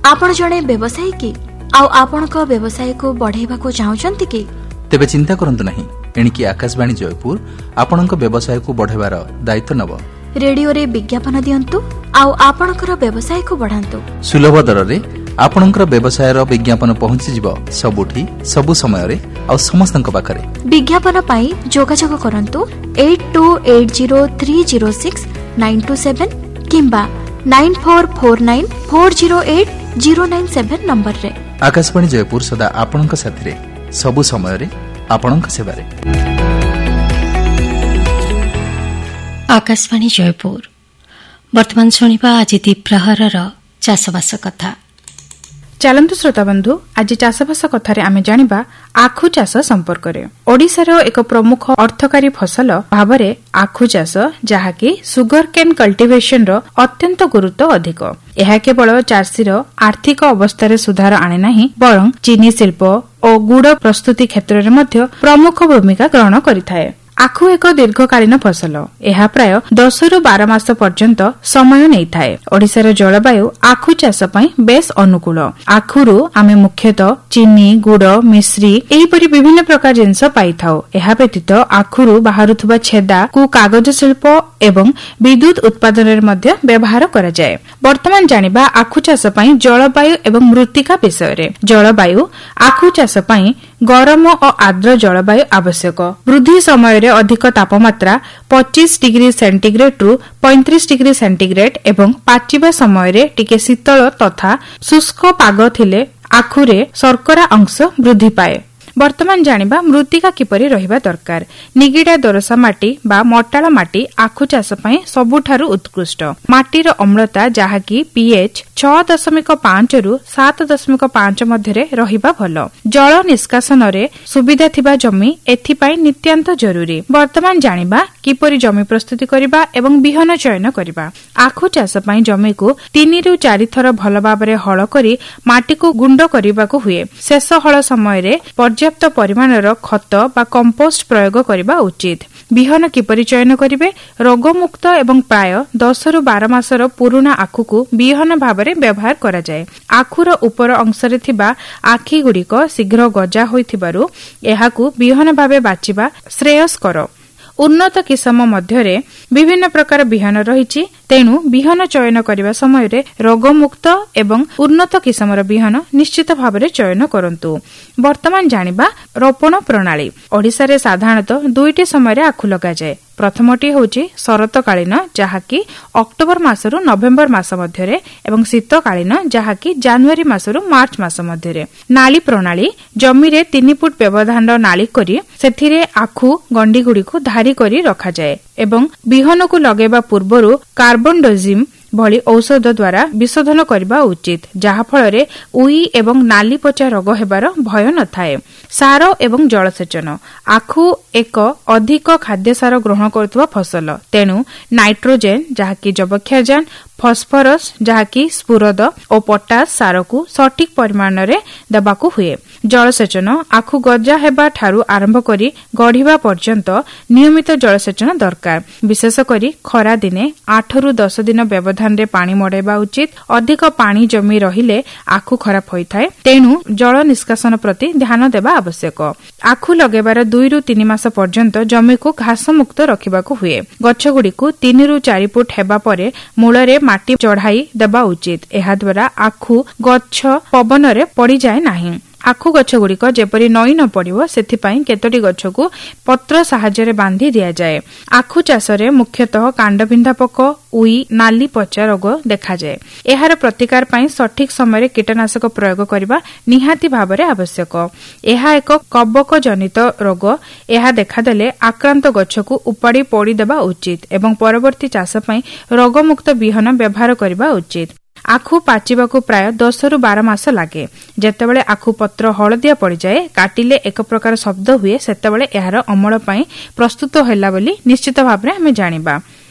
आपण जणे व्यवसायी की आपणक व्यवसाय को बढ़ाइबा को चाहउचंती की तेबे चिंता करंतु नहीं एणिकी आकाशवाणी जयपुर आपणक व्यवसाय को बढ़ाइबार दायित्व नब। रेडियो रे विज्ञापन दियंतु आपणकर व्यवसाय को बढ़ांतु। सुलभ दर रे आपणकर व्यवसाय रो विज्ञापन पहुंची जिवो सबुठी सबु समय रे आ समस्तक पाखरे। विज्ञापन पाई जोगाजोग करंतु 8280306927 किंबा 9449408097 नंबर रे। आकाशवाणी जयपुर सदा आपणक साथी रे सबु समय रे आपणक सेवा रे। आकाशवाणी जयपुर वर्तमान शुणिबा आज दीप्रहरर चाषबास कथा। चलंतु श्रोता बंधु आज चाषबास कथारे आमे जानिबा आखु चाष संपर्क में। ओडिशार एक प्रमुख अर्थकारी फसल भावरे आखु चाष जहाँकि सुगर केन कल्टिवेशन रो अत्यंत गुरुत्व अधिक। यह केवल चाषीर आर्थिक अवस्था सुधार आने नहीं बरं चीनी शिल्प और गुड़ प्रस्तुति क्षेत्र में प्रमुख भूमिका ग्रहण करिथाए। आखु एक दीर्घकालीन फसल। यह प्राय 10 ରୁ 12 मास पर्यंत समय नहीं थाए। ओडिशार जलवायु आखु चाष पई बेस अनुकूल। आखुरु आमे मुख्यतः चीनी गुड़ मिश्री एहीपरि विभिन्न प्रकार जिनस पाई थाओ। यह व्यतीत आखुरु बाहरुथबा छेदा को कागज शिल्प एवं विद्युत उत्पादन रे मध्य व्यवहार करा जाय। वर्तमान जानिबा आखु चाष पई जलवायु एवं मृत्तिका विषय रे। जलवायु आखु चाष पई गरम और आर्द्र जलवायु आवश्यक। वृद्धि समय अधिक तापमात्रा 25 डिग्री सेंटीग्रेड रु 35 डिग्री सेंटीग्रेड एवं पाचिबा समय टिके शीतल तथा शुष्क पाग थिले आखुरे शर्करा अंश वृद्धि पाए। वर्तमान जानिबा मृत्तिका किपरि रहिबा दरकार। निगिडा दोरसा माटी बा मटाळ माटी आखु चाष पई सबुठारु उत्कृष्ट। माटीर अम्लता जहाँकि पीएच 6.5 रु 7.5 मध्यरे रहिबा भलो। जल निष्कासन रे सुविधा थिबा जमी एथिपाई नित्यांत जरूरी। वर्तमान जानिबा किपरि जमी प्रस्तुति करिबा एवं बिहन चयन करिबा। आखु चाष पई जमी को 3 ରୁ 4 थर भलो भाबरे हळ करी माटी को गुंड करिबाको हुए। शेष हळ समय रे पर्याप्त परिमाणर खत बा कंपोस्ट प्रयोग करबा उचित। बिहन किपरि चयन करिवे रोगमुक्त एवं प्राय 10 ରୁ 12 मासर पुराना आखु को बिहन भाबरे व्यवहार करा जाय। आखुर ऊपर अंशरे थिबा आखि गुड़िक शीघ्र गजा होइथिबारु एहाकु बिहन भाबे बाचिबा श्रेयस्कर। उन्नत किसम मध्यरे विभिन्न प्रकार बिहन रहिछि तेणु बिहन चयन करिबा समय रे रोगमुक्त एवं उन्नत किसमर बिहन निश्चित भाबरे चयन करंतु। वर्तमान जानिबा रोपण प्रणाली। ओडिसा रे साधारणतः 2टी समय रे आखु लगा जाय। प्रथमटी होछि शरतकालीन जहाँकि अक्टोबर मासरु नवेम्बर मास मध्यरे एवं शीतकालीन जहाँकि जनवरी मासरु मार्च मास मध्यरे। नाली प्रणाली जमी रे 3 फुट व्यवधान नाली करी सेथिरे आखु गंडी गुडी को धारी करी रखा जाय एवं बिहन को लगेबा पूर्वरु कार्बनडोजिम भली औषध द्वारा विशोधन करबा उचित जहा फଳରେ उई एवं नाली पचा रोग हेबार भय न थाए। सार एवं जलसेचन। आखु एक अधिक खाद्य सार ग्रहण करथुवा फसल तेणु नाइट्रोजेन जहाँकि जबक्षारजान फॉस्फोरस जहाँकि स्फुरद और पोटास सार को सठिक परिमाण रे देबाकू हुए। जलसेचन आखु गजा हेबा ठारू आरंभ करी गढ़िबा पर्यंत नियमित जलसेचन दरकार। विशेष करी खरा दिने 8 ରୁ 10 दिन व्यवधान रे पानी मड़ाइबा उचित। अधिक पानी जमी रहिले आखु खराब होइथाय तेणु जल निष्कासन प्रति ध्यान देबा आवश्यक। आखु लगेबार 2 ରୁ 3 मास पर्यंत जमी को घास मुक्त रखिबाकू हुए। गछ गुडी को 3 ରୁ 4 फुट हेबा परे मूल रे माटी चढ़ाई देबा उचित। एहा द्वारा आखु गछ पवन रे पड़ी जाए नाही। आखु गछ गुड़िक जेपरी नई न पड़िबो सेथिपाई केतोटी गछ को पत्र साहाय्य बांधी दिया जाए। आखु चाषरे मुख्यतः कांडबिंधा पोक उई नाली पचा रोग देखा जाए। एहार प्रतिकार पाई सठिक समय कीटनाशक प्रयोग करबा निहाती भाबरे आवश्यक। एहा एक कबक जनित रोग। एहा देखादेले आक्रांत गछ को उपाड़ी पोड़ी देबा उचित एवं परवर्ती चाष पाई रोगमुक्त बिहन व्यवहार करबा उचित। आखु पाचिबाकू प्राय 10 ରୁ 12 मास लागे। जेतेबेले आखु पत्र हलदिया पड़ जाए काटिले एक प्रकार शब्द हुए सेतेबेले एहार अमल पाई प्रस्तुत होला बोली निश्चित भाबरे हमें जानिबा।